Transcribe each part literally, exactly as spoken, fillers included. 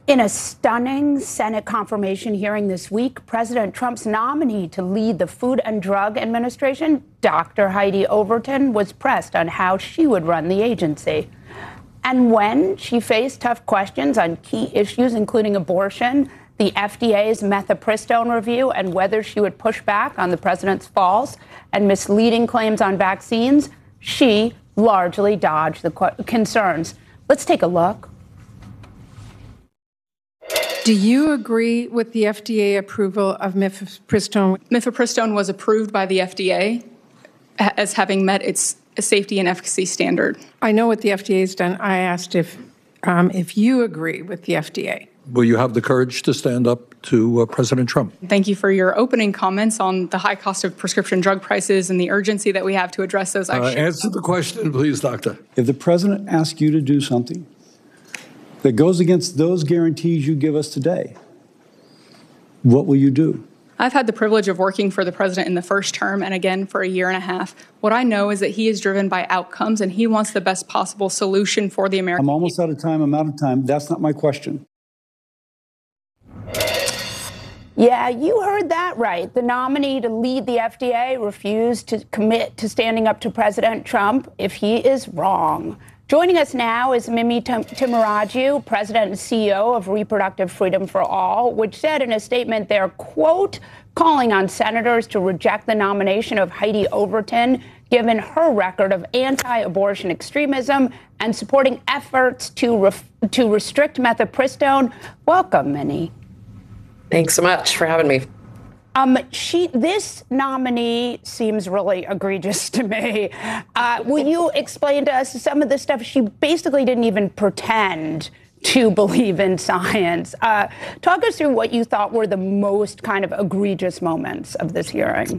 In a stunning Senate confirmation hearing this week, President Trump's nominee to lead the Food and Drug Administration, Doctor Heidi Overton, was pressed on how she would run the agency. And when she faced tough questions on key issues, including abortion, the F D A's mifepristone review, and whether she would push back on the president's false and misleading claims on vaccines, she largely dodged the concerns. Let's take a look. Do you agree with the F D A approval of mifepristone? Mifepristone was approved by the F D A as having met its safety and efficacy standard. I know what the F D A has done. I asked if, um, if you agree with the F D A. Will you have the courage to stand up to uh, President Trump? Thank you for your opening comments on the high cost of prescription drug prices and the urgency that we have to address those Uh, issues. answer the question, please, Doctor. If the president asks you to do something that goes against those guarantees you give us today, what will you do? I've had the privilege of working for the president in the first term and again for a year and a half. What I know is that he is driven by outcomes and he wants the best possible solution for the American I'm almost out of time. I'm out of time. That's not my question. Yeah, you heard that right. The nominee to lead the F D A refused to commit to standing up to President Trump if he is wrong. Joining us now is Mimi Timuraju, President and C E O of Reproductive Freedom for All, which said in a statement they're, quote, calling on senators to reject the nomination of Heidi Overton, given her record of anti-abortion extremism and supporting efforts to, ref- to restrict mifepristone. Welcome, Mimi. Thanks so much for having me. Um, she, this nominee seems really egregious to me. Uh, will you explain to us some of the stuff? She basically didn't even pretend to believe in science. Uh, talk us through what you thought were the most kind of egregious moments of this hearing.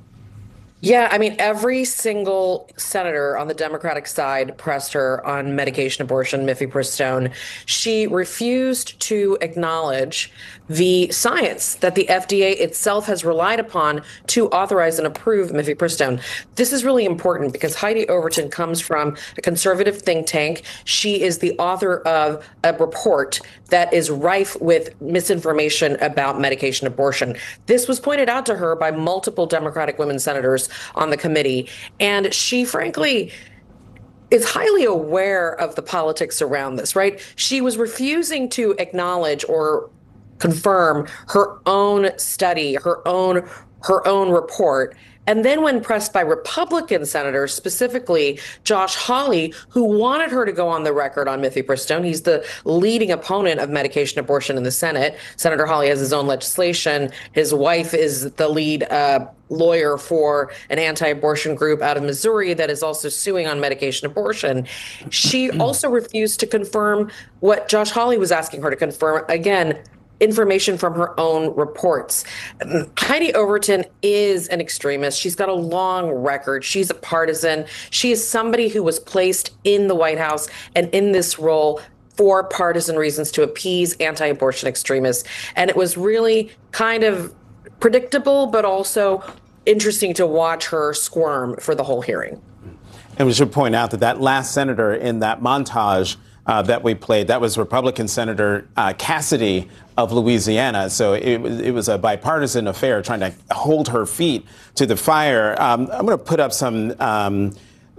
Yeah, I mean, every single senator on the Democratic side pressed her on medication abortion, mifepristone. She refused to acknowledge the science that the F D A itself has relied upon to authorize and approve mifepristone. This is really important because Heidi Overton comes from a conservative think tank. She is the author of a report that is rife with misinformation about medication abortion. This was pointed out to her by multiple Democratic women senators on the committee, and she frankly is highly aware of the politics around this, right? She was refusing to acknowledge or confirm her own study, her own her own report. And then when pressed by Republican senators, specifically Josh Hawley, who wanted her to go on the record on mifepristone, he's the leading opponent of medication abortion in the Senate. Senator Hawley has his own legislation. His wife is the lead uh, lawyer for an anti-abortion group out of Missouri that is also suing on medication abortion. She also refused to confirm what Josh Hawley was asking her to confirm. Again, information from her own reports. Heidi Overton is an extremist. She's got a long record. She's a partisan. She is somebody who was placed in the White House and in this role for partisan reasons to appease anti-abortion extremists. And it was really kind of predictable, but also interesting to watch her squirm for the whole hearing. And we should point out that that last senator in that montage Uh, that we played, that was Republican Senator uh, Cassidy of Louisiana. So it was, it was a bipartisan affair trying to hold her feet to the fire. Um, I'm going to put up some um,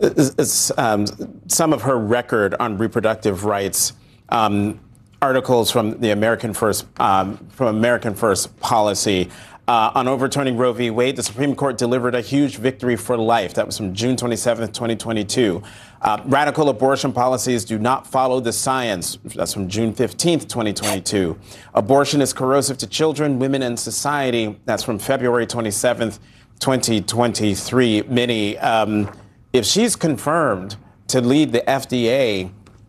um, some of her record on reproductive rights, um, articles from the American First um, from American First Policy. Uh, on overturning Roe v. Wade, the Supreme Court delivered a huge victory for life. That was from June twenty-seventh, twenty twenty-two. Uh, radical abortion policies do not follow the science. That's from June fifteenth, twenty twenty-two. Abortion is corrosive to children, women, and society. That's from February twenty-seventh, twenty twenty-three. Minnie, um, if she's confirmed to lead the F D A,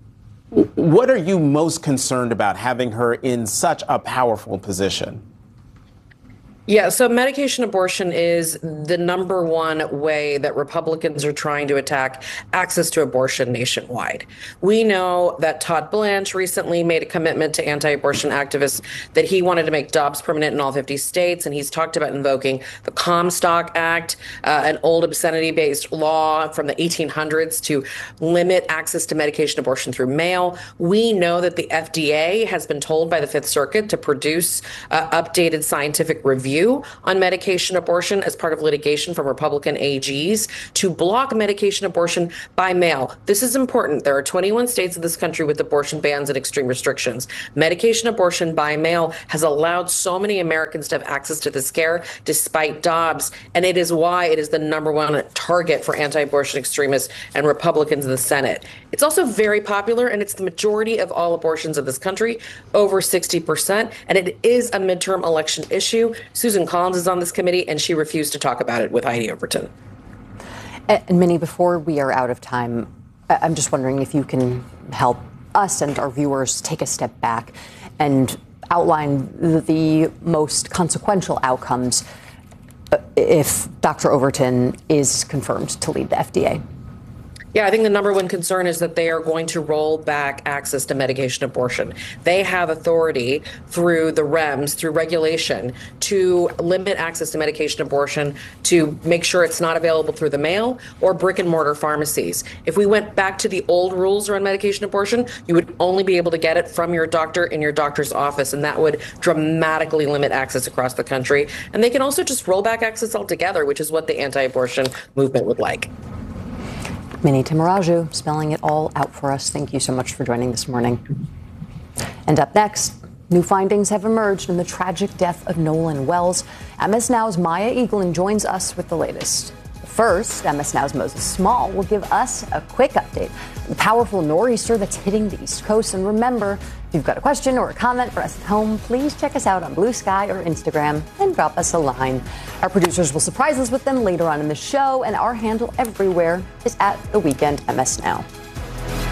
what are you most concerned about having her in such a powerful position? Yeah, so medication abortion is the number one way that Republicans are trying to attack access to abortion nationwide. We know that Todd Blanche recently made a commitment to anti-abortion activists that he wanted to make Dobbs permanent in all fifty states, and he's talked about invoking the Comstock Act, uh, an old obscenity-based law from the eighteen hundreds to limit access to medication abortion through mail. We know that the F D A has been told by the Fifth Circuit to produce uh, updated scientific review on medication abortion as part of litigation from Republican A Gs to block medication abortion by mail. This is important. There are twenty-one states in this country with abortion bans and extreme restrictions. Medication abortion by mail has allowed so many Americans to have access to this care despite Dobbs, and it is why it is the number one target for anti-abortion extremists and Republicans in the Senate. It's also very popular, and it's the majority of all abortions in this country, over sixty percent, and it is a midterm election issue. Susan Collins is on this committee, and she refused to talk about it with Heidi Overton. And Minnie, before we are out of time, I'm just wondering if you can help us and our viewers take a step back and outline the most consequential outcomes if Doctor Overton is confirmed to lead the F D A. Yeah, I think the number one concern is that they are going to roll back access to medication abortion. They have authority through the R E M S, through regulation, to limit access to medication abortion, to make sure it's not available through the mail or brick and mortar pharmacies. If we went back to the old rules around medication abortion, you would only be able to get it from your doctor in your doctor's office, and that would dramatically limit access across the country. And they can also just roll back access altogether, which is what the anti-abortion movement would like. Minnie Tamaraju spelling it all out for us. Thank you so much for joining this morning. And up next, new findings have emerged in the tragic death of Nolan Wells. M S Now's Maya Eaglein joins us with the latest. First, M S Now's Moses Small will give us a quick update on the powerful nor'easter that's hitting the East Coast. And remember, if you've got a question or a comment for us at home, please check us out on Blue Sky or Instagram and drop us a line. Our producers will surprise us with them later on in the show, and our handle everywhere is at The Weekend M S Now.